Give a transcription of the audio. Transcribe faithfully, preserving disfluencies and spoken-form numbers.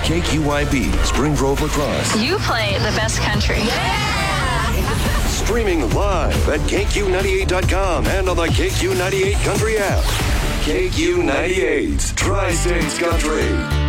K Q I B, Spring Grove Lacrosse. You play the best country. Streaming live at K Q ninety-eight dot com and on the K Q ninety-eight Country app. K Q ninety-eight, Tri-States Country.